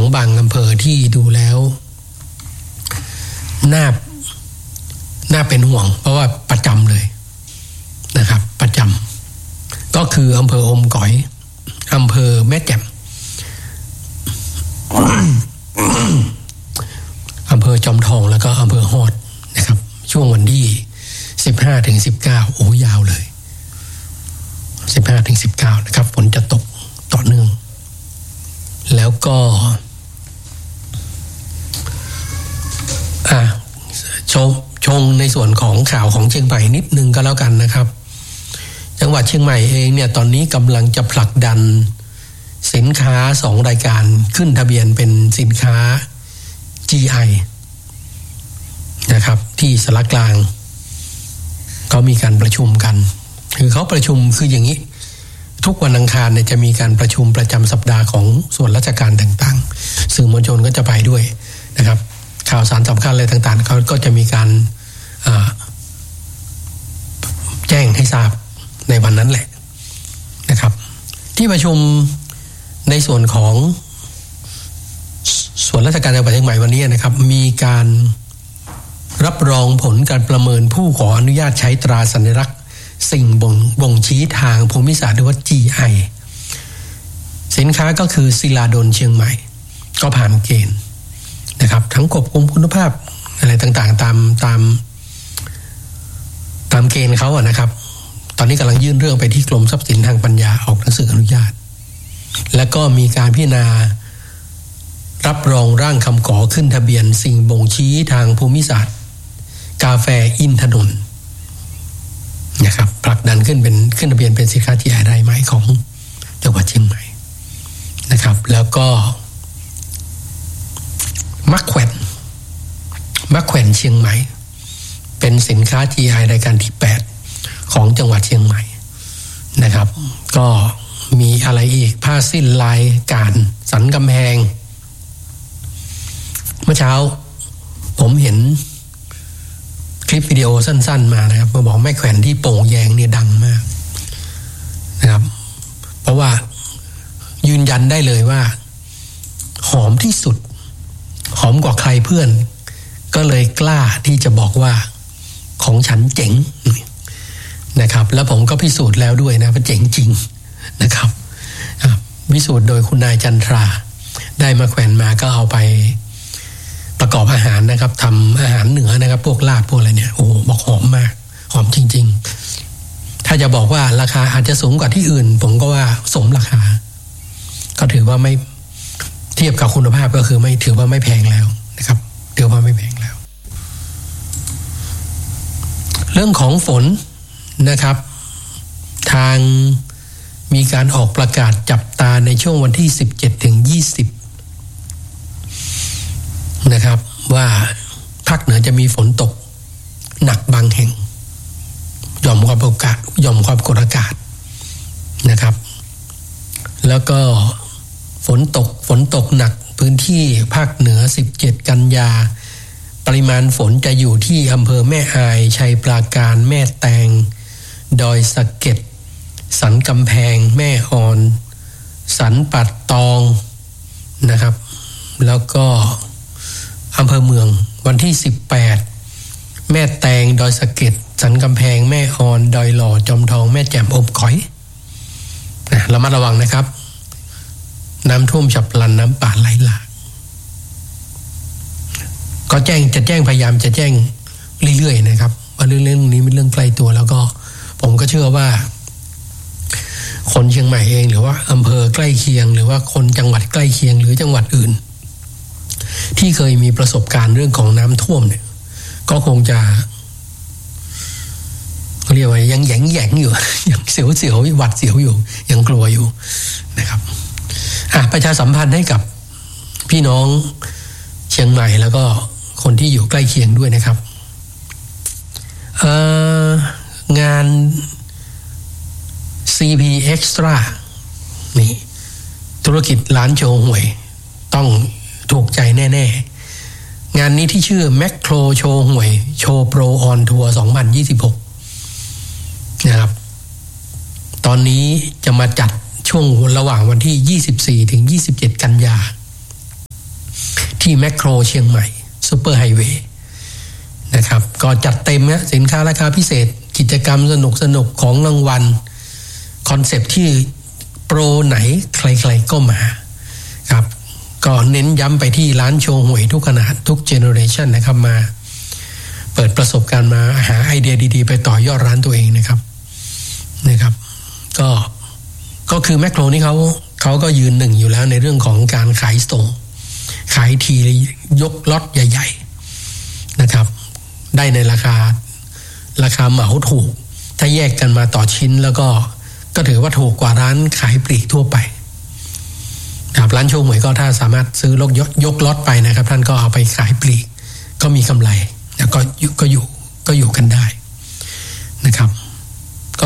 บางอำเภอที่ดูแล้วน่าเป็นห่วงเพราะว่าประจำเลยนะครับประจำก็คืออำเภออมก๋อยอำเภอแม่แจ่ม อำเภอจอมทองแล้วก็อำเภอฮอดนะครับช่วงวันที่15 ถึง 19โอ้ยาวเลย15 ถึง 19นะครับฝนจะตกต่อเนื่องแล้วก็ชงในส่วนของข่าวของเชียงใหม่นิดนึงก็แล้วกันนะครับจังหวัดเชียงใหม่เองเนี่ยตอนนี้กำลังจะผลักดันสินค้า2รายการขึ้นทะเบียนเป็นสินค้า GI นะครับที่สารกลางเขามีการประชุมกันคือเขาประชุมคืออย่างนี้ทุกวันอังคารเนี่ยจะมีการประชุมประจำสัปดาห์ของส่วนราชการต่างๆสื่อมวลชนก็จะไปด้วยนะครับข่าวสารสำคัญอะไรต่างๆเขาก็จะมีการแจ้งให้ทราบในวันนั้นแหละนะครับที่ประชุมในส่วนของส่วนราชการจังหวัดเชียงใหม่วันนี้นะครับมีการรับรองผลการประเมินผู้ขออนุญาตใช้ตราสัญลักษณ์สิ่งบ่งชี้ทางภูมิศาสตร์หรือว่า GI สินค้าก็คือศิลาดลเชียงใหม่ก็ผ่านเกณฑ์นะครับทั้งควบคุมคุณภาพอะไรต่างๆตามเกณฑ์เขาอะนะครับตอนนี้กำลังยื่นเรื่องไปที่กรมทรัพย์สินทางปัญญาออกหนังสืออนุญาตแล้วก็มีการพิจารณารับรองร่างคำขอขึ้นทะเบียนสิ่งบ่งชี้ทางภูมิศาสตร์กาแฟอินทนนท์นะครับผลักดันขึ้นทะเบียนเป็นสินค้า GI รายใหม่ของจังหวัดเชียงใหม่นะครับแล้วก็มักแขวนเชียงใหม่เป็นสินค้า GI รายการที่8ของจังหวัดเชียงใหม่นะครับก็มีอะไรอีกผ้าสิ้นลายการสันกำแพงเมื่อเช้าผมเห็นคลิปวิดีโอสั้นๆมานะครับมาบอกแม่แขวนที่โป่งแยงเนี่ยดังมากนะครับเพราะว่ายืนยันได้เลยว่าหอมที่สุดหอมกว่าใครเพื่อนก็เลยกล้าที่จะบอกว่าของฉันเจ๋งนะครับแล้วผมก็พิสูจน์แล้วด้วยนะว่าเจ๋งจริงนะครับพิสูจน์โดยคุณนายจันทราได้มาแขวนมาก็เอาไปประกอบอาหารนะครับทำอาหารเหนือนะครับพวกลาบพวกอะไรเนี่ยโอ้บอกหอมมากหอมจริงๆถ้าจะบอกว่าราคาอาจจะสูงกว่าที่อื่นผมก็ว่าสมราคาก็ถือว่าไม่เทียบกับคุณภาพก็คือไม่ถือว่าไม่แพงแล้วนะครับถือว่าไม่แพงแล้วเรื่องของฝนนะครับทางมีการออกประกาศจับตาในช่วงวันที่17 ถึง 20นะครับว่าภาคเหนือจะมีฝนตกหนักบางแห่งหย่อมความกดอากาศนะครับแล้วก็ฝนตกหนักพื้นที่ภาคเหนือ17 กันยาปริมาณฝนจะอยู่ที่อำเภอแม่อายชัยปราการแม่แตงดอยสะเก็ดสันกำแพงแม่ออนสันปัดตองนะครับแล้วก็อำเภอเมืองวันที่18แม่แตงดอยสะเก็ดสันกำแพงแม่ออนดอยหล่อจอมทองแม่แจ่มอมก๋อยระมัดระวังนะครับน้ำท่วมฉับพลันน้ำป่าไหลหลากก็จะแจ้งพยายามจะแจ้งเรื่อยๆนะครับว่าเรื่องนี้เป็นเรื่องใกล้ตัวแล้วก็ผมก็เชื่อว่าคนเชียงใหม่เองหรือว่าอำเภอใกล้เคียงหรือว่าคนจังหวัดใกล้เคียงหรือจังหวัดอื่นที่เคยมีประสบการณ์เรื่องของน้ำท่วมเนี่ยก็คงจะเรียกว่ายังแหยงอยู่ยังเสียวหวัดเสียวอยู่ยังกลัวอยู่นะครับประชาสัมพันธ์ให้กับพี่น้องเชียงใหม่แล้วก็คนที่อยู่ใกล้เคียงด้วยนะครับงาน CP Extra นี่ธุรกิจร้านโชว์หวยต้องถูกใจแน่ๆงานนี้ที่ชื่อแมคโครโชว์หวยโชว์โปรออนทัวร์2026นะครับตอนนี้จะมาจัดช่วงระหว่างวันที่24 ถึง 27 กันยาที่แมคโครเชียงใหม่ซูเปอร์ไฮเวย์นะครับก็จัดเต็มนะสินค้าราคาพิเศษกิจกรรมสนุกของรางวัลคอนเซปต์ที่โปรไหนใครๆก็มาครับก็เน้นย้ำไปที่ร้านโชว์หวยทุกขนาดทุกเจเนอเรชันนะครับมาเปิดประสบการณ์มาหาไอเดียดีๆไปต่อยอดร้านตัวเองนะครับก็คือแมคโครนี่เขาก็ยืนหนึ่งอยู่แล้วในเรื่องของการขายส่งขายทียกล็อตใหญ่ๆนะครับได้ในราคาเหมาถูกถ้าแยกกันมาต่อชิ้นแล้วก็ถือว่าถูกกว่าร้านขายปลีกทั่วไปครับร้านโชว์หวยก็ถ้าสามารถซื้อยกล็อตไปนะครับท่านก็เอาไปขายปลีกก็มีกำไรแล้วก็อยู่กันได้นะครับก็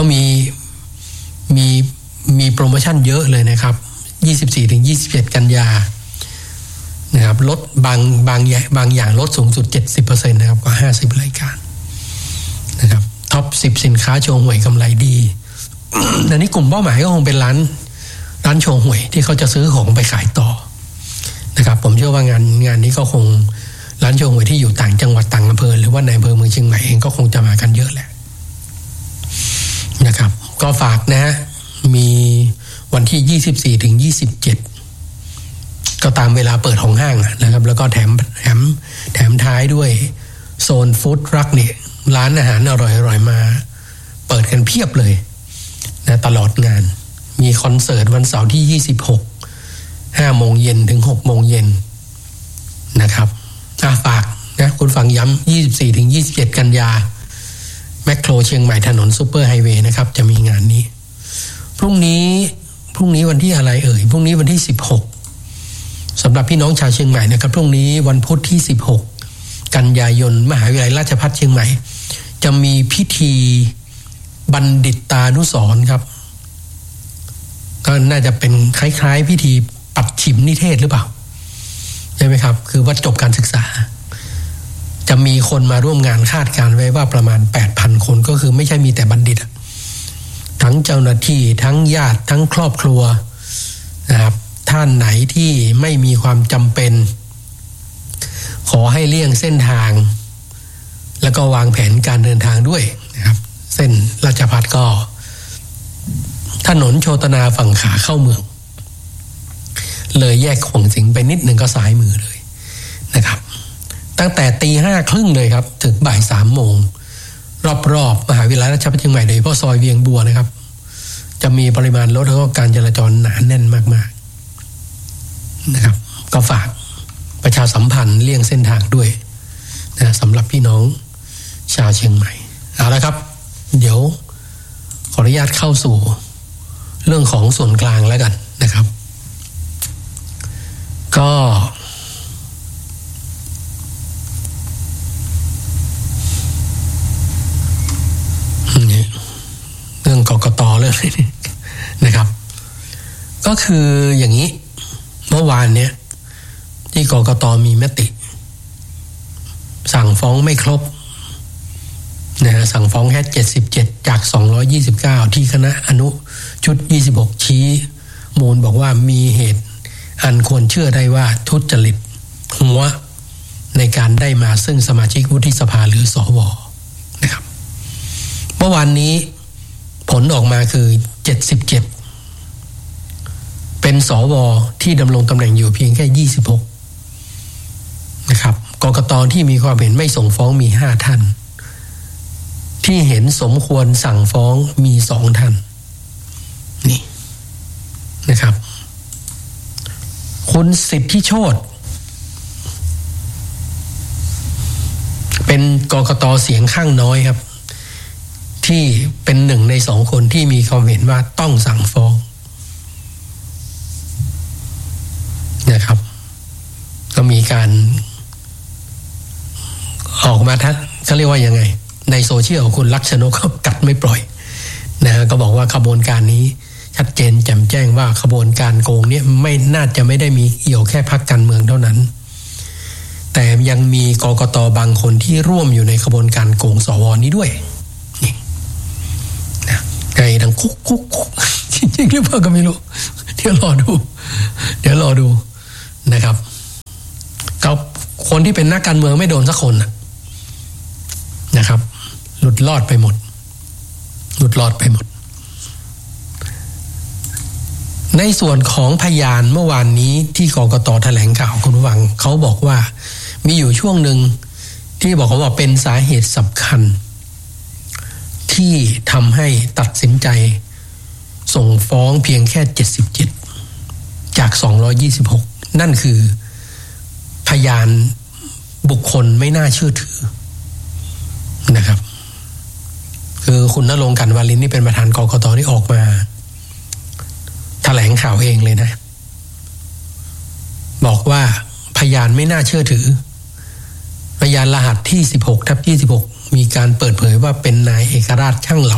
มีโปรโมชั่นเยอะเลยนะครับ 24-27 กันยานะครับลดบางอย่างลดสูงสุด 70% นะครับกว่า50รายการนะครับท็อป10สินค้าโชว์หวยกำไรดีอันนี้กลุ่มเป้าหมายก็คงเป็นร้านโชว์หวยที่เขาจะซื้อของไปขายต่อนะครับผมเชื่อว่างานนี้ก็คงร้านโชว์หวยที่อยู่ต่างจังหวัดต่างอำเภอหรือว่าในอำเภอเมืองเชียงใหม่เองก็คงจะมากันเยอะแหละนะครับก็ฝากนะฮะมีวันที่ 24-27 ก็ตามเวลาเปิดของห้างนะครับแล้วก็แถมท้ายด้วยโซนฟู้ดทรัคเนี่ยร้านอาหารอร่อยๆมาเปิดกันเพียบเลยนะตลอดงานมีคอนเสิร์ตวันเสาร์ที่26 5 โมงเย็นถึง 6 โมงเย็นนะครับฝากนะคุณฟังย้ำ 24-27 กันยาแมคโครเชียงใหม่ถนนซูเปอร์ไฮเวย์นะครับจะมีงานนี้พรุ่งนี้วันที่อะไรพรุ่งนี้วันที่16สำหรับพี่น้องชาวเชียงใหม่นะครับพรุ่งนี้วันพุธที่16กันยายนมหาวิทยาลัยราชภัฏเชียงใหม่จะมีพิธีบัณฑิตานุสรณ์ครับก็น่าจะเป็นคล้ายๆพิธีปัดฉิมนิเทศหรือเปล่าใช่ไหมครับคือว่าจบการศึกษาจะมีคนมาร่วมงานคาดการไว้ว่าประมาณ 8,000 คนก็คือไม่ใช่มีแต่บัณฑิตทั้งเจ้าหน้าที่ทั้งญาติทั้งครอบครัวนะครับท่านไหนที่ไม่มีความจำเป็นขอให้เลี่ยงเส้นทางแล้วก็วางแผนการเดินทางด้วยนะครับเส้นราชภัฏก็ถนนโชตนาฝั่งขาเข้าเมืองเลยแยกขวงสิงไปนิดหนึ่งก็ซ้ายมือเลยนะครับตั้งแต่ 5:30 เลยครับถึงบ่าย 3 โมงรอบมหาวิทยาลัยราชภัฏเชียงใหม่โดยเฉพาะซอยเวียงบัวนะครับจะมีปริมาณรถแล้วก็การจราจรหนาแน่นมากๆนะครับก็ฝากประชาสัมพันธ์เลี่ยงเส้นทางด้วยนะสำหรับพี่น้องชาวเชียงใหม่เอาละครับเดี๋ยวขออนุญาตเข้าสู่เรื่องของส่วนกลางแล้วกันนะครับก็เรื่องกกต.เรื่องนี้นะครับก็คืออย่างนี้เมื่อวานเนี้ยที่กกต.มีมติสั่งฟ้องไม่ครบนะฮะสั่งฟ้องแค่77จาก229ที่คณะอนุชุด26ชี้มูลบอกว่ามีเหตุอันควรเชื่อได้ว่าทุจริตหัวในการได้มาซึ่งสมาชิกวุฒิสภาหรือสวนะครับเมื่อวานนี้ผลออกมาคือ77เป็นสวที่ดำรงตำแหน่งอยู่เพียงแค่26นะครับกกต.ที่มีความเห็นไม่ส่งฟ้องมี5ท่านที่เห็นสมควรสั่งฟ้องมี2ท่านนี่นะครับคุณสิทธิโชติเป็นกกต.เสียงข้างน้อยครับที่เป็น1 ใน 2คนที่มีความเห็นว่าต้องสั่งฟ้องนะครับก็มีการออกมาเขาเรียกว่ายังไงในโซเชียลคุณลักษณะเขากัดไม่ปล่อยนะก็บอกว่าขบวนการนี้ชัดเจนแจ่มแจ้งว่าขบวนการโกงเนี่ยไม่น่าจะไม่ได้มีเอี่ยวแค่พรรคการเมืองเท่านั้นแต่ยังมีกกต.บางคนที่ร่วมอยู่ในขบวนการโกงสวนี้ด้วยนี่นะไงดังคุกจริงหรือเปล่าก็ไม่รู้เดี๋ยวรอดูนะครับก็คนที่เป็นนักการเมืองไม่โดนสักคนนะครับหลุดรอดไปหมดในส่วนของพยานเมื่อวานนี้ที่กกต.แถลงข่าวคุณผู้ฟังเขาบอกว่ามีอยู่ช่วงหนึ่งที่บอกว่าเป็นสาเหตุสำคัญที่ทำให้ตัดสินใจส่งฟ้องเพียงแค่77จาก226นั่นคือพยานบุคคลไม่น่าเชื่อถือนะครับคือคุณณรงค์ กลั่นวารินนี่เป็นประธานกกต.ที่ออกมาแถลงข่าวเองเลยนะบอกว่าพยานไม่น่าเชื่อถือพยานรหัสที่16/26มีการเปิดเผยว่าเป็นนายเอกราชช่างเหลา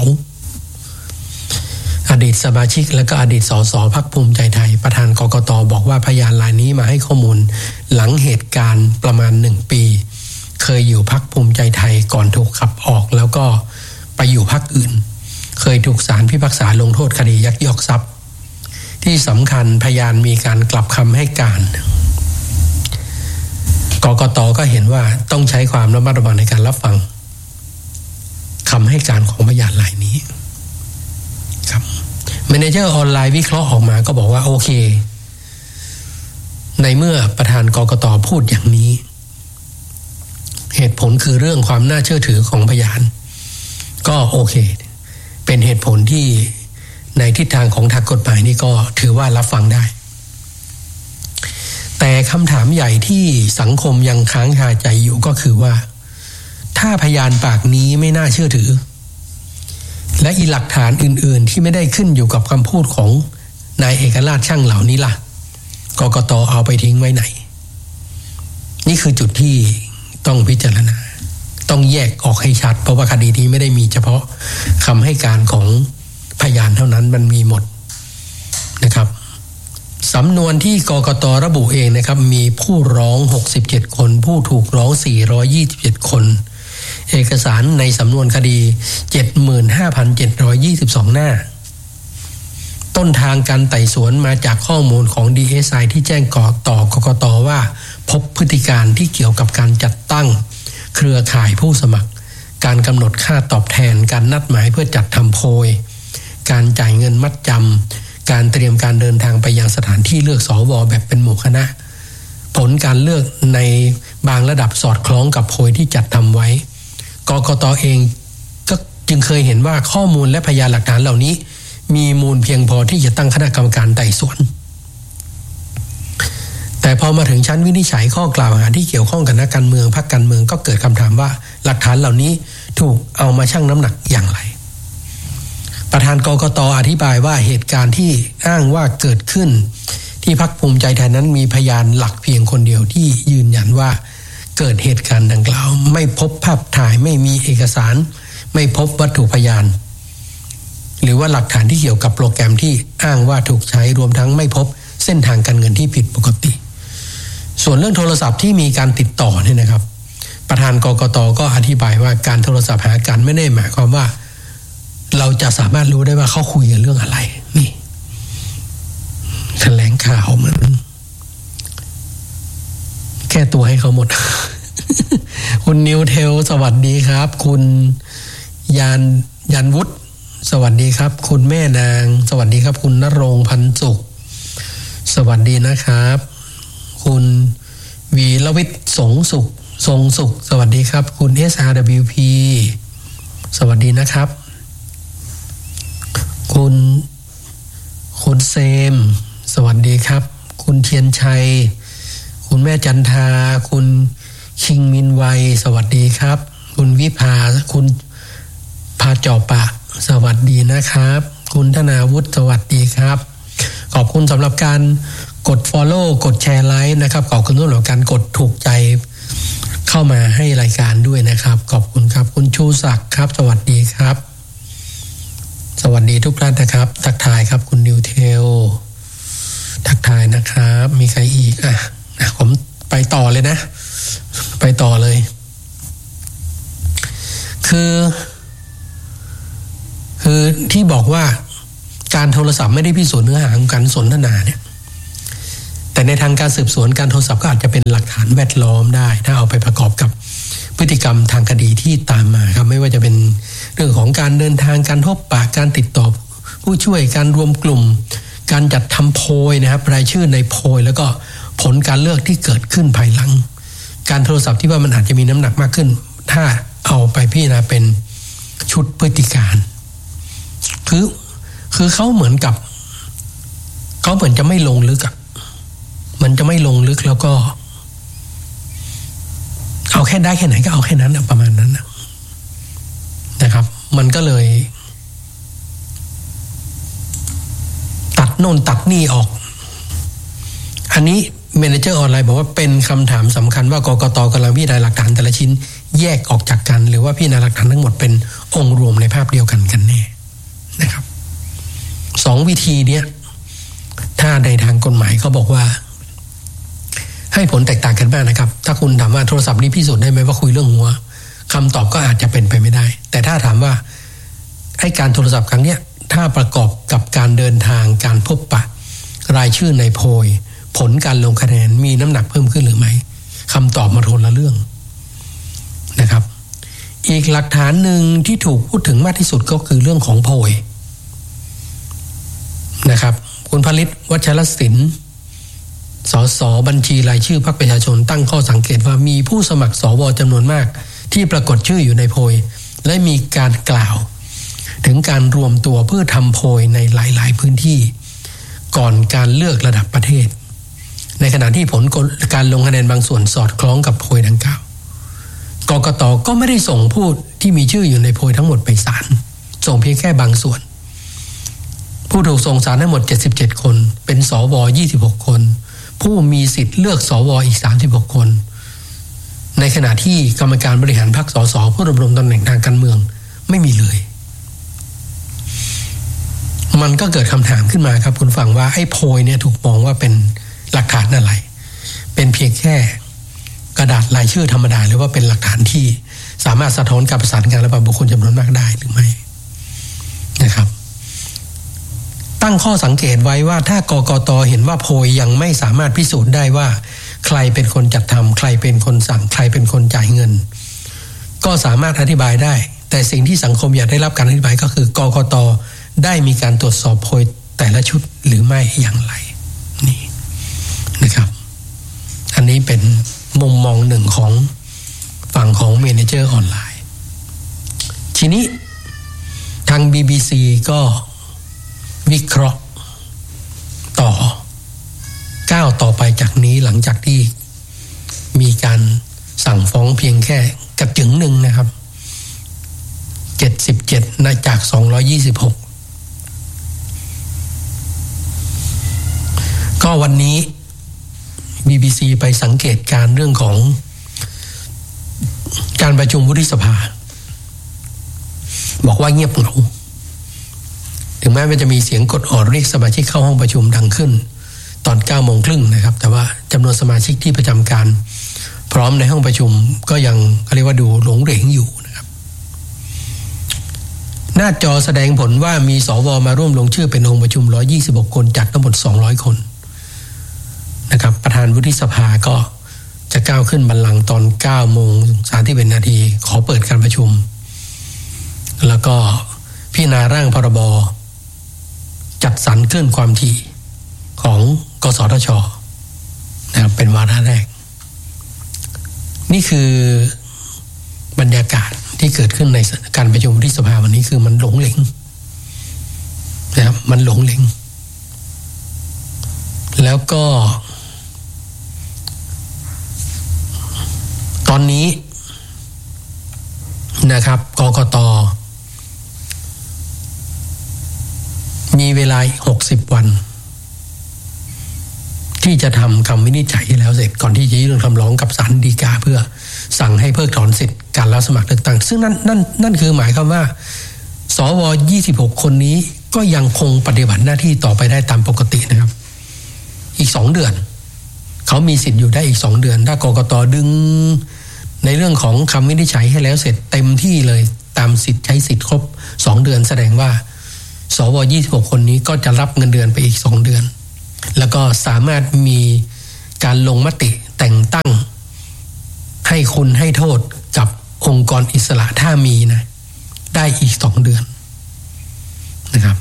อดีตสมาชิกและก็อดีตสสพรรคภูมิใจไทยประธานกกต.บอกว่าพยานรายนี้มาให้ข้อมูลหลังเหตุการณ์ประมาณ1 ปีเคยอยู่พรรคภูมิใจไทยก่อนถูกขับออกแล้วก็ไปอยู่พรรคอื่นเคยถูกศาลพิพากษาลงโทษคดียักยอกทรัพย์ที่สำคัญพยานมีการกลับคำให้การกกต.ก็เห็นว่าต้องใช้ความระมัดระวังในการรับฟังคำให้การของพยานรายนี้ครับแมเนเจอร์ออนไลน์วิเคราะห์ออกมาก็บอกว่าโอเคในเมื่อประธานกกต.พูดอย่างนี้เหตุผลคือเรื่องความน่าเชื่อถือของพยานก็โอเคเป็นเหตุผลที่ในทิศทางของทางกฎหมายนี่ก็ถือว่ารับฟังได้แต่คำถามใหญ่ที่สังคมยังค้างคาใจอยู่ก็คือว่าถ้าพยานปากนี้ไม่น่าเชื่อถือและอีหลักฐานอื่นๆที่ไม่ได้ขึ้นอยู่กับคำพูดของนายเอกราชช่างเหล่านี้ล่ะกกต.เอาไปทิ้งไว้ไหนนี่คือจุดที่ต้องพิจารณาต้องแยกออกให้ชัดเพราะว่าคดีนี้ไม่ได้มีเฉพาะคำให้การของพยานเท่านั้นมันมีหมดนะครับสำนวนที่กกต.ระบุเองนะครับมีผู้ร้อง67คนผู้ถูกร้อง427คนเอกสารในสำนวนคดี 75,722 หน้าต้นทางการไต่สวนมาจากข้อมูลของ DSI ที่แจ้งต่อกกต.ว่าพบพฤติการที่เกี่ยวกับการจัดตั้งเครือข่ายผู้สมัครการกำหนดค่าตอบแทนการนัดหมายเพื่อจัดทำโพยการจ่ายเงินมัดจำการเตรียมการเดินทางไปยังสถานที่เลือกสวแบบเป็นหมู่คณะผลการเลือกในบางระดับสอดคล้องกับโพยที่จัดทำไว้กกต.เองก็จึงเคยเห็นว่าข้อมูลและพยานหลักฐานเหล่านี้มีมูลเพียงพอที่จะตั้งคณะกรรมการไต่สวนแต่พอมาถึงชั้นวินิจฉัยข้อกล่าวหาที่เกี่ยวข้องกับนักการเมืองพรรคการเมืองก็เกิดคำถามว่าหลักฐานเหล่านี้ถูกเอามาชั่งน้ำหนักอย่างไรประธานกกต.อธิบายว่าเหตุการณ์ที่อ้างว่าเกิดขึ้นที่พรรคภูมิใจไทยนั้นมีพยานหลักเพียงคนเดียวที่ยืนยันว่าเกิดเหตุการณ์ดังกล่าวไม่พบภาพถ่ายไม่มีเอกสารไม่พบวัตถุพยานหรือว่าหลักฐานที่เกี่ยวกับโปรแกรมที่อ้างว่าถูกใช้รวมทั้งไม่พบเส้นทางการเงินที่ผิดปกติส่วนเรื่องโทรศัพท์ที่มีการติดต่อเนี่ยนะครับประธานกกต.ก็อธิบายว่าการโทรศัพท์หากันไม่ได้หมายความว่าเราจะสามารถรู้ได้ว่าเขาคุยกันเรื่องอะไรนี่แถลงข่าวมันแก้ตัวให้เขาหมด คุณนิวเทลสวัสดีครับคุณยันวุฒิสวัสดีครับคุณแม่นางสวัสดีครับคุณณรงค์พันสุขสวัสดีนะครับคุณวีรวิทย์ทรงสุขสวัสดีครับคุณ SRWP สวัสดีนะครับคุณเซมสวัสดีครับคุณเทียนชัยคุณแม่จันทาคุณคิงมินไวสวัสดีครับคุณวิภาคุณพาจอปะสวัสดีนะครับคุณธนาวุฒิสวัสดีครับขอบคุณสำหรับการกด follow กดแชร์ไลค์นะครับขอบคุณสำหรับการกดถูกใจเข้ามาให้รายการด้วยนะครับขอบคุณครับคุณชูศักดิ์ครับสวัสดีครับสวัสดีทุกท่านนะครับทักทายครับคุณนิวเทลทักทายนะครับมีใครอีกผมไปต่อเลยนะไปต่อเลยคือที่บอกว่าการโทรศัพท์ไม่ได้พิสูจน์เนื้อหาของการสนทนาเนี่ยแต่ในทางการสืบสวนการโทรศัพท์ก็อาจจะเป็นหลักฐานแวดล้อมได้ถ้าเอาไปประกอบกับพฤติกรรมทางคดีที่ตามมาครับไม่ว่าจะเป็นเรื่องของการเดินทางการพบปะการติดต่อผู้ช่วยการรวมกลุ่มการจัดทำโพยนะครับรายชื่อในโพยแล้วก็ผลการเลือกที่เกิดขึ้นภายหลังการโทรศัพท์ที่ว่ามันอาจจะมีน้ำหนักมากขึ้นถ้าเอาไปพิจารณาเป็นชุดพฤติการคือเขาเหมือนจะไม่ลงลึกอะมันจะไม่ลงลึกแล้วก็เอาแค่ได้แค่ไหนก็เอาแค่นั้นประมาณนั้นนะครับมันก็เลยตัดโน่นตัดนี่ออกอันนี้เมเนเจอร์ออนไลน์บอกว่าเป็นคำถามสำคัญว่ากกต.กำลังพิจารณาหลักฐานแต่ละชิ้นแยกออกจากกันหรือว่าพิจารณาหลักฐานทั้งหมดเป็นองค์รวมในภาพเดียวกันแน่นะครับสองวิธีเนี้ยถ้าในทางกฎหมายเขาบอกว่าให้ผลแตกต่างกันมากนะครับถ้าคุณถามว่าโทรศัพท์นี้พิสูจน์ได้ไหมว่าคุยเรื่องหัวคำตอบก็อาจจะเป็นไปไม่ได้แต่ถ้าถามว่าให้การโทรศัพท์ครั้งนี้ถ้าประกอบกับการเดินทางการพบปะรายชื่อในโพยผลการลงคะแนนมีน้ำหนักเพิ่มขึ้นหรือไม่คำตอบมาคนละเรื่องนะครับอีกหลักฐานหนึ่งที่ถูกพูดถึงมากที่สุดก็คือเรื่องของโพยนะครับคุณผลิตวัชรศิลป์สสบัญชีรายชื่อพรรคประชาชนตั้งข้อสังเกตว่ามีผู้สมัครสวจำนวนมากที่ปรากฏชื่ออยู่ในโพยและมีการกล่าวถึงการรวมตัวเพื่อทำโพยในหลายๆพื้นที่ก่อนการเลือกระดับประเทศในขณะที่ผลการลงคะแนนบางส่วนสอดคล้องกับโพยดังกล่าวกกต.ก็ไม่ได้ส่งผู้ที่มีชื่ออยู่ในโพยทั้งหมดไปศาลส่งเพียงแค่บางส่วนผู้ถูกส่งศาลทั้งหมด77คนเป็นสว26คนผู้มีสิทธิ์เลือกสวอีก36คนในขณะที่กรรมการบริหารพรรคสสผู้ดำรงตำแหน่งทางการเมืองไม่มีเลยมันก็เกิดคำถามขึ้นมาครับคุณฟังว่าไอ้โพยเนี่ยถูกมองว่าเป็นหลักฐานอะไรเป็นเพียงแค่กระดาษรายชื่อธรรมดาหรือว่าเป็นหลักฐานที่สามารถสะท้อนการประสานงานระหว่างบุคคลจำนวนมากได้หรือไม่นะครับตั้งข้อสังเกตไว้ว่าถ้ากกต.เห็นว่าโพยยังไม่สามารถพิสูจน์ได้ว่าใครเป็นคนจัดทำใครเป็นคนสั่งใครเป็นคนจ่ายเงินก็สามารถอธิบายได้แต่สิ่งที่สังคมอยากได้รับการอธิบายก็คือกกต.ได้มีการตรวจสอบโพยแต่ละชุดหรือไม่อย่างไรนี่นะครับอันนี้เป็นมุมมองหนึ่งของฝั่งของเมเนเจอร์ออนไลน์ทีนี้ทาง BBC ก็วิเคราะห์ก้าวต่อไปจากนี้หลังจากที่มีการสั่งฟ้องเพียงแค่กระจึงหนึ่งนะครับ77นะจาก226ก็วันนี้ BBC ไปสังเกตการเรื่องของการประชุมวุฒิสภาบอกว่าเงียบเหงาถึงแม้มันจะมีเสียงกดออดเรียกสมาชิกเข้าห้องประชุมดังขึ้นตอน 9:30 น.นะครับแต่ว่าจำนวนสมาชิกที่ประจำการพร้อมในห้องประชุมก็ยังเรียกว่าดูหลงเหลงอยู่นะครับหน้าจอแสดงผลว่ามีสวมาร่วมลงชื่อเป็นองค์ประชุม126คนจากทั้งหมด200คนนะครับประธานวุฒิสภาก็จะก้าวขึ้นบัลลังก์ตอน 9:31 น.ขอเปิดการประชุมแล้วก็พิจารณาร่างพรบจัดสรรคลื่นความถี่ของกสทช.นะครับเป็นวาระแรกนี่คือบรรยากาศที่เกิดขึ้นในการประชุมวุฒิสภาวันนี้คือมันหลงเหลงนะครับมันหลงเหลงแล้วก็ตอนนี้นะครับกกต.มีเวลา60 วันที่จะทำคำวินิจฉัยให้แล้วเสร็จก่อนที่จะยื่นคำร้องกับศาลฎีกาเพื่อสั่งให้เพิกถอนสิทธิการรับสมัครเลือกตั้งซึ่งนั่นคือหมายความว่าสว26คนนี้ก็ยังคงปฏิบัติหน้าที่ต่อไปได้ตามปกตินะครับอีก2 เดือนเขามีสิทธิ์อยู่ได้อีก2 เดือนถ้ากกต.ดึงในเรื่องของคำวินิจฉัยให้แล้วเสร็จเต็มที่เลยตามสิทธิ์ใช้สิทธิ์ครบ2 เดือนแสดงว่าสว26คนนี้ก็จะรับเงินเดือนไปอีก2 เดือนแล้วก็สามารถมีการลงมติแต่งตั้งให้คุณให้โทษกับองค์กรอิสระถ้ามีนะได้อีก2 เดือนนะครับ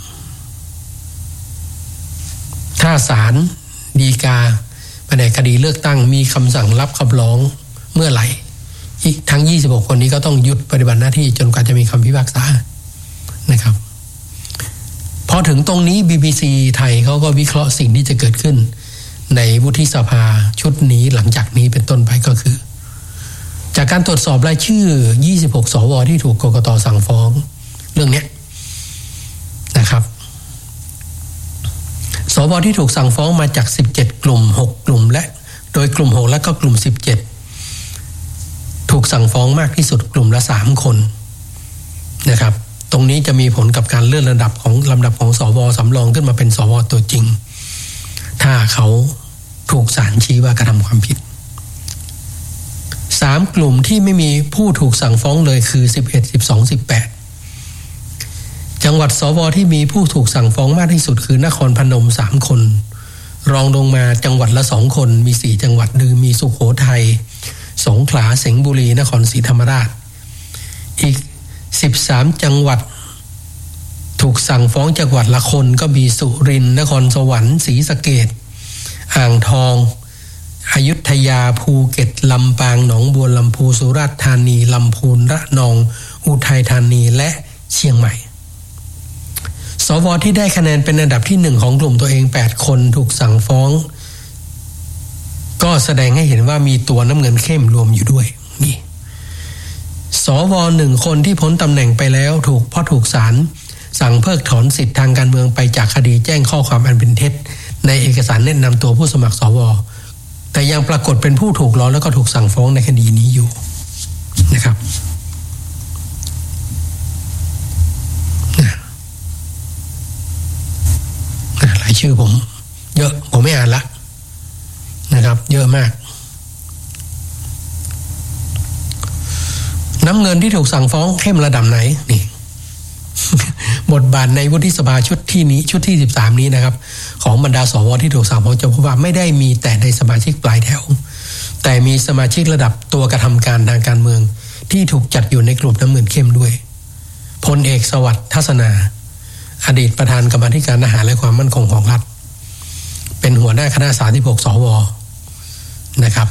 ถ้าศาลฎีกาแผนกคดีเลือกตั้งมีคำสั่งรับคำร้องเมื่อไหร่ทั้ง26 คนนี้ก็ต้องหยุดปฏิบัติหน้าที่จนกว่าจะมีคำพิพากษานะครับพอถึงตรงนี้ BBC ไทยเขาก็วิเคราะห์สิ่งที่จะเกิดขึ้นในวุฒิสภาชุดนี้หลังจากนี้เป็นต้นไปก็คือจากการตรวจสอบรายชื่อ26 สวที่ถูกกกต.สั่งฟ้องเรื่องนี้นะครับสวที่ถูกสั่งฟ้องมาจาก17 กลุ่ม6 กลุ่มและโดยกลุ่ม6และก็กลุ่ม17ถูกสั่งฟ้องมากที่สุดกลุ่มละ3 คนนะครับตรงนี้จะมีผลกับการเลื่อนลำดับของสวสำรองขึ้นมาเป็นสวตัวจริงถ้าเขาถูกศาลชี้ว่ากระทำความผิด3 กลุ่มที่ไม่มีผู้ถูกสั่งฟ้องเลยคือ11 12 18จังหวัดสวที่มีผู้ถูกสั่งฟ้องมากที่สุดคือนครพนม3 คนรองลงมาจังหวัดละ2 คนมี4 จังหวัดคือมีสุโขทัยสงขลาสิงห์บุรีนครศรีธรรมราชอีก13 จังหวัดถูกสั่งฟ้องจังหวัดละคนก็มีสุรินทร์นครสวรรค์ศรีสะเกษอ่างทองอยุธยาภูเก็ตลำปางหนองบัวลำพูสุราษฎร์ธานีลำพูนระนองอุทัยธานีและเชียงใหม่สวที่ได้คะแนนเป็นอันดับที่1ของกลุ่มตัวเอง8 คนถูกสั่งฟ้องก็แสดงให้เห็นว่ามีตัวน้ำเงินเข้มรวมอยู่ด้วยนี่สว1 คนที่พ้นตำแหน่งไปแล้วถูกศาลสั่งเพิกถอนสิทธิทางการเมืองไปจากคดีแจ้งข้อความอันเป็นเท็จในเอกสารแนะนำตัวผู้สมัครสวแต่ยังปรากฏเป็นผู้ถูกร้องแล้วก็ถูกสั่งฟ้องในคดีนี้อยู่นะครับรายชื่อผมเยอะผมไม่อ่านละนะครับเยอะมากน้ำเงินที่ถูกสั่งฟ้องเข้มระดับไหนนี่ บทบาทในวุฒิสภาชุดที่13นี้นะครับของบรรดาสวที่ถูกสั่งฟ้องจะพบว่าไม่ได้มีแต่ในสมาชิกปลายแถวแต่มีสมาชิกระดับตัวกระทำการทางการเมืองที่ถูกจัดอยู่ในกลุ่มน้ำเงินเข้มด้วยพลเอกสวัสดิ์ทัศนาอดีตประธานกรรมาธิการอาหารและความมั่นคงของรัฐเป็นหัวหน้าคณะ36 สวนะครับ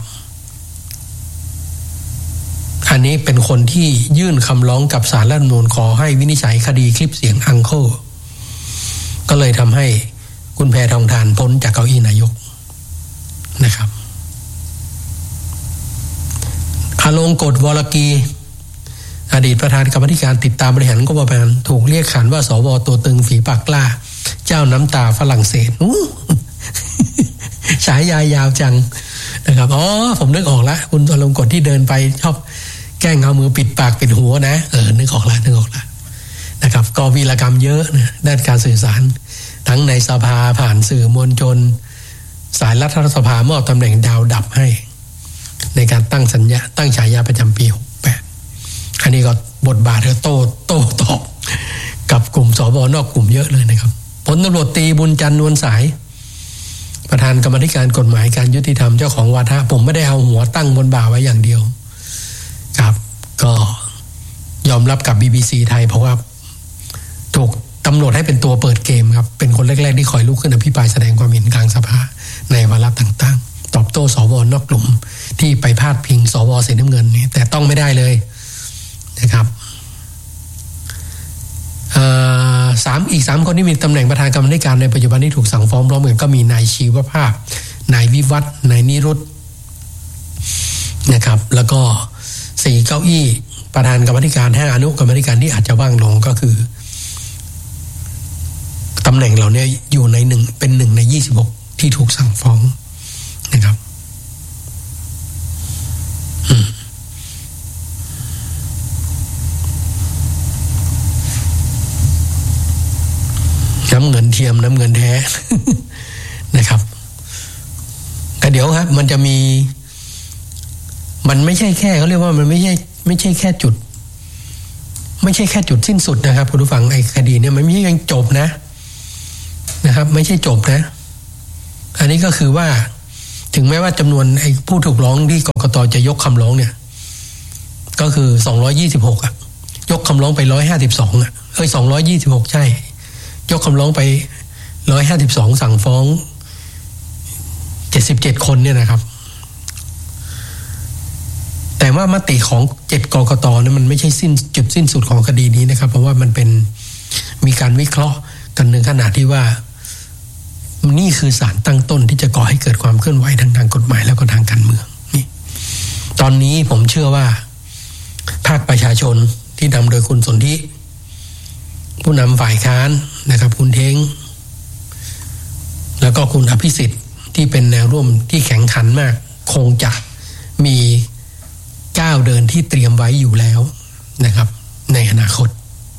อันนี้เป็นคนที่ยื่นคำร้องกับศาลรัฐธรรมนูญขอให้วินิจฉัยคดีคลิปเสียงอังเคิลก็เลยทำให้คุณแพทองธารพ้นจากเก้าอี้นายกนะครับอลงกฎวรกีอดีตประธานกรรมการติดตามบริหารงบประมาณถูกเรียกขานว่าสวตัวตึงฝีปากกล้าเจ้าน้ำตาฝรั่งเศสฉายายาวจังนะครับอ๋อผมนึกออกแล้วคุณอลงกฎที่เดินไปชอบแกล้งเอามือปิดปากปิดหัวนะนึกออกแล้วนะครับก็วีรกรรมเยอะนะด้านการสื่อสารทั้งในสภาผ่านสื่อมวลชนสายรัฐสภามอบตำแหน่งดาวดับให้ในการตั้งฉายาประจำปี68อันนี้ก็บทบาทโต้ตอบกับกลุ่มสวนอกกลุ่มเยอะเลยนะครับพลตำรวจตรีบุญจันทร์นวลสายประธานกรรมธิการกฎหมายการยุติธรรมเจ้าของวาทะผมไม่ได้เอาหัวตั้งบนบ่าไว้อย่างเดียวครับก็ยอมรับกับ BBC ไทยเพราะว่าถูกตำรวจให้เป็นตัวเปิดเกมครับเป็นคนแรกๆที่คอยลุกขึ้นอภิปรายแสดงความเห็นกลางสภาในวาระต่างๆตอบโต้สวนอกกลุ่มที่ไปพาดพิงสวสีน้ำเงินนี่แต่ต้องไม่ได้เลยนะครับอีก 3 คนที่มีตำแหน่งประธานกรรมการในปัจจุบันที่ถูกสั่งฟ้องพร้อมกันก็มีนายชีวภาพนายวิวัฒน์นายนิรุตนะครับแล้วก็4 เก้าอี้ประธานกรรมการ5 อนุกรรมการที่อาจจะว่างลงก็คือตำแหน่งเหล่านี้อยู่ในเป็น1 ใน 26ที่ถูกสั่งฟ้องนะครับน้ำเงินเทียมน้ำเงินแท้ นะครับแต่เดี๋ยวครับมันจะมีมันไม่ใช่แค่เขาเรียกว่ามันไม่ใช่แค่จุดไม่ใช่แค่จุดสิ้นสุดนะครับคุณผู้ฟังไอ้คดีเนี่ยมันไม่ใช่ยังจบนะครับไม่ใช่จบนะอันนี้ก็คือว่าถึงแม้ว่าจำนวนไอ้ผู้ถูกร้องที่กกต.จะยกคำร้องเนี่ยก็คือ226ยกคำร้องไป152226ใช่ยกคำร้องไป152สั่งฟ้อง77คนเนี่ยนะครับแต่ว่ามติของ7กกต.เนี่ยมันไม่ใช่จุดสิ้นสุดของคดีนี้นะครับเพราะว่ามันเป็นมีการวิเคราะห์กันในขณะที่ว่านี่คือสารตั้งต้นที่จะก่อให้เกิดความเคลื่อนไหวทางกฎหมายแล้วก็ทางการเมืองนี่ตอนนี้ผมเชื่อว่าภาคประชาชนที่นำโดยคุณสนธิผู้นำฝ่ายค้านนะครับคุณเท้งแล้วก็คุณอภิสิทธิ์ที่เป็นแนวร่วมที่แข็งขันมากคงจะมีก้าวเดินที่เตรียมไว้อยู่แล้วนะครับในอนาคต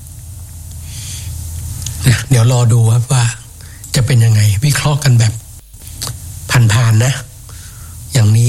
นะเดี๋ยวรอดูครับว่าจะเป็นยังไงวิเคราะห์กันแบบผ่านๆนะอย่างนี้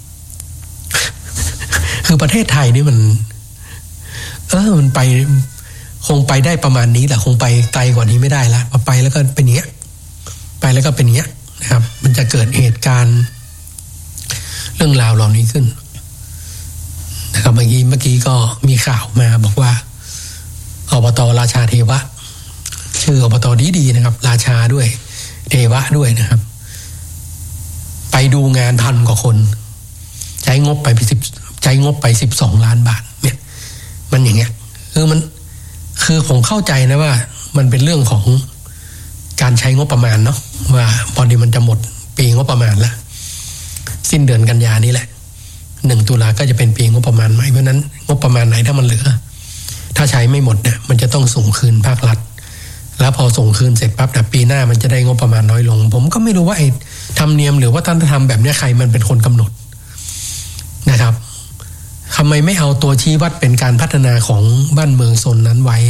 คือประเทศไทยนี่มันมันไปคงไปได้ประมาณนี้แหละคงไปไกลกว่านี้ไม่ได้ละพอไปแล้วก็เป็นอย่างเงี้ยไปแล้วก็เป็นอย่างเงี้ยนะครับมันจะเกิดเหตุการณ์เรื่องราวเหล่านี้ขึ้นนะครับเมื่อกี้ก็มีข่าวมาบอกว่าอบต.ราชาเทวะชื่ออบต.ดีๆนะครับราชาด้วยเทวะด้วยนะครับไปดูงาน1,000 กว่าคนใช้งบไป12 ล้านบาทเนี่ยมันอย่างเงี้ยคือผมเข้าใจนะว่ามันเป็นเรื่องของการใช้งบประมาณเนาะว่าพอดีมันจะหมดปีงบประมาณแล้วสิ้นเดือนกันยานี้แหละ1 ตุลาก็จะเป็นปีงบประมาณใหม่เพราะนั้นงบประมาณไหนถ้ามันเหลือถ้าใช้ไม่หมดเนี่ยมันจะต้องส่งคืนภาครัฐแล้วพอส่งคืนเสร็จปั๊บแต่ปีหน้ามันจะได้งบประมาณน้อยลงผมก็ไม่รู้ว่าไอ้ธรรมเนียมหรือว่าวัฒนธรรมแบบนี้ใครมันเป็นคนกำหนดนะครับทำไมไม่เอาตัวชี้วัดเป็นการพัฒนาของบ้านเมืองโซนนั้นไว้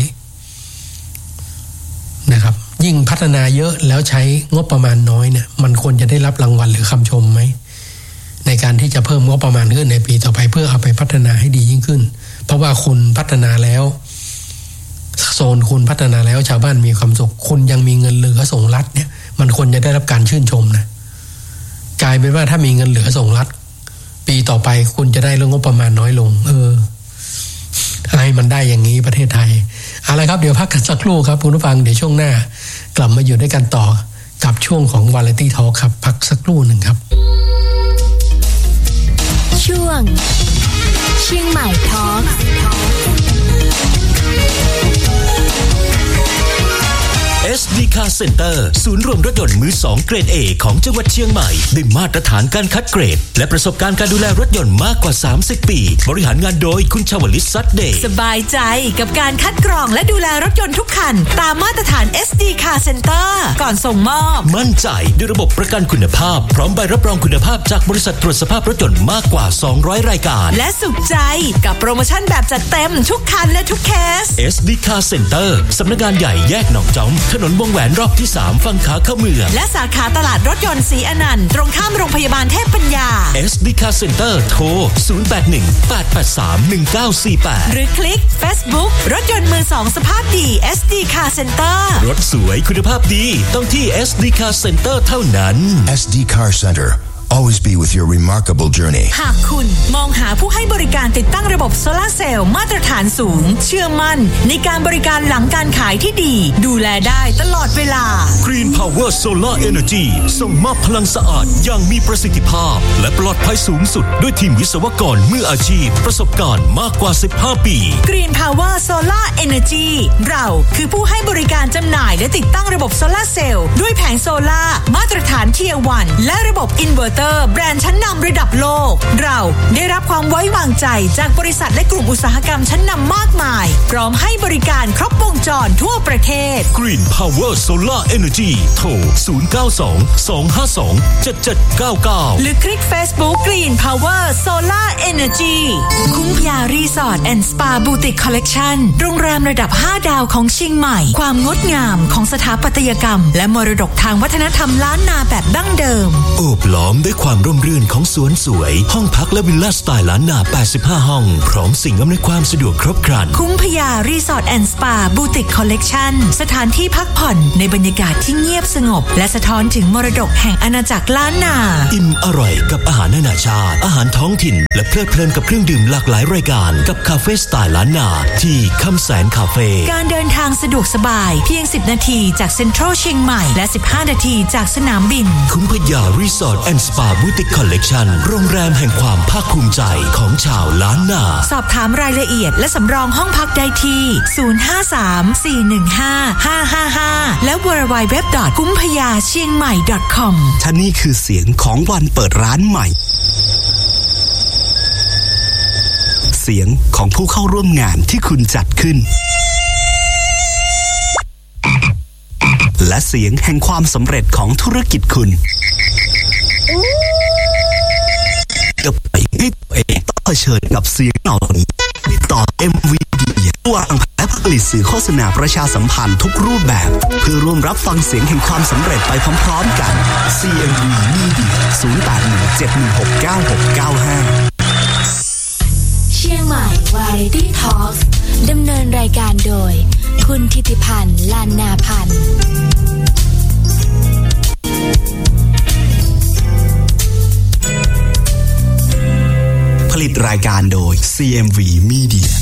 นะครับยิ่งพัฒนาเยอะแล้วใช้งบประมาณน้อยเนี่ยมันควรจะได้รับรางวัลหรือคำชมไหมในการที่จะเพิ่มงบประมาณขึ้นในปีต่อไปเพื่อเอาไปพัฒนาให้ดียิ่งขึ้นเพราะว่าคุณพัฒนาแล้วโซนคุณพัฒนาแล้วชาวบ้านมีความสุขคุณยังมีเงินเหลือส่งรัฐเนี่ยมันควรจะได้รับการชื่นชมนะกลายเป็นว่าถ้ามีเงินเหลือส่งรัฐปีต่อไปคุณจะได้เรื่องงบประมาณน้อยลงให้มันได้อย่างนี้ประเทศไทยอะไรครับเดี๋ยวพักกันสักครู่ครับคุณผู้ฟังเดี๋ยวช่วงหน้ากลับมาอยู่ด้วยกันต่อกับช่วงของ Variety Talk ครับพักสักครู่หนึ่งครับช่วงเชียงใหม่ทอล์ค SD Car Center ศูนย์รวมรถยนต์มือ2เกรด A ของจังหวัดเชียงใหม่ได้มาตรฐานการคัดเกรดและประสบการณ์การดูแลรถยนต์มากกว่า30 ปีบริหารงานโดยคุณชวลิต ซัดเดย์สบายใจกับการคัดกรองและดูแลรถยนต์ทุกคันตามมาตรฐาน SD Car Center ก่อนส่งมอบมั่นใจด้วยระบบประกันคุณภาพพร้อมใบรับรองคุณภาพจากบริษัทตรวจสภาพรถยนต์มากกว่า200รายการและสุขใจกับโปรโมชั่นแบบจัดเต็มทุกคันและทุกเคส SD Car Center สำนักงานใหญ่แยกหนองจอมถนนวงแหวนรอบที่3ฝั่งขาเข้าเมืองและสาขาตลาดรถยนต์ศรีอนันต์ตรงข้ามโรงพยาบาลเทพปัญญา SD Car Center โทร 0818831948 หรือคลิก Facebook รถยนต์มือ2สภาพดี SD Car Center รถสวยคุณภาพดีต้องที่ SD Car Center เท่านั้น SD Car Center Always be with your remarkable journey หากคุณมองหาผู้ให้บริการติดตั้งระบบโซลาร์เซลล์มาตรฐานสูงเชื่อมั่นในการบริการหลังการขายที่ดีดูแลได้ตลอดเวลา Green Power Solar Energy ส่งมอบพลังสะอาดอย่างมีประสิทธิภาพและปลอดภัยสูงสุดด้วยทีมวิศวกรมืออาชีพประสบการณ์มากกว่า15 ปี Green Power Solar Energy เราคือผู้ให้บริการจำหน่ายและติดตั้งระบบโซลาร์เซลล์ด้วยแผงโซลาร์มาตรฐาน Tier 1และระบบอินเวอร์แบรนด์ชั้นนำระดับโลกเราได้รับความไว้วางใจจากบริษัทและกลุ่มอุตสาหกรรมชั้นนำมากมายพร้อมให้บริการครบวงจรทั่วประเทศ Green Power Solar Energy โทร 092-252-7799 หรือคลิก Facebook Green Power Solar Energy คุ้มพยารีสอร์ทแอนด์สปาบูติกคอลเลกชันโรงแรมระดับ5ดาวของเชียงใหม่ความงดงามของสถาปัตยกรรมและมรดกทางวัฒนธรรมล้านนาแบบดั้งเดิมโอบล้อมด้วยความร่มรื่นของสวนสวยห้องพักและวิลล่าสไตล์ล้านนา85ห้องพร้อมสิ่งอำนวยความสะดวกครบครันคุ้มพยารีสอร์ทแอนด์สปาบูติกคอลเลกชันสถานที่พักผ่อนในบรรยากาศที่เงียบสงบและสะท้อนถึงมรดกแห่งอาณาจักรล้านนาอิ่มอร่อยกับอาหารนานาชาติอาหารท้องถิ่นและเพลิดเพลินกับเครื่องดื่มหลากหลายรายการกับคาเฟ่สไตล์ล้านนาที่คำแสนคาเฟ่การเดินทางสะดวกสบายเพียง10นาทีจากเซ็นทรัลเชียงใหม่และ15นาทีจากสนามบินคุ้มพยารีสอร์ทแอนด์สปาบูติกคอลเลกชันโรงแรมแห่งความภาคภูมิใจของชาวล้านนาสอบถามรายละเอียดและสำรองห้องพักได้ที่053-415-555และ www.kumphayachiengmai.com ท่านี่คือเสียงของวันเปิดร้านใหม่เสียงของผู้เข้าร่วมงานที่คุณจัดขึ้นและเสียงแห่งความสำเร็จของธุรกิจคุณจะปล่อยให้ตัวเองต้องเผชิญกับเสียงเหล่านี้ติดต่อ MVD วางแผนและผลิตสื่อโฆษณาประชาสัมพันธ์ทุกรูปแบบเพื่อร่วมรับฟังเสียงแห่งความสำเร็จไปพร้อมๆกัน CMV Media 0817169695 เชียงใหม่วาไรตี้ทอล์กดำเนินรายการโดยคุณธิติพันธ์ลานนาพันธ์ผลิตรายการโดย CMV Media